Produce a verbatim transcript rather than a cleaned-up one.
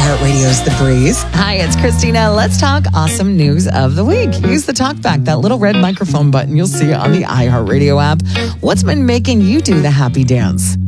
iHeartRadio's The Breeze. Hi, it's Christina. Let's talk awesome news of the week. Use the talkback, that little red microphone button you'll see on the iHeartRadio app. What's been making you do the happy dance?